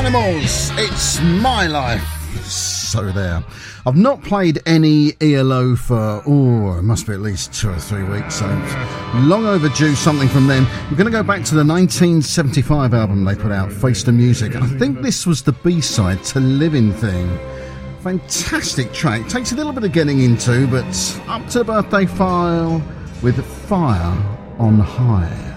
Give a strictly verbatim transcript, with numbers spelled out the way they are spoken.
It's My Life. So there. I've not played any E L O for, oh, it must be at least two or three weeks, so long overdue something from them. We're going to go back to the nineteen seventy-five album they put out, Face the Music. I think this was the B-side to Living Thing. Fantastic track. Takes a little bit of getting into, but up to the birthday file with Fire on High.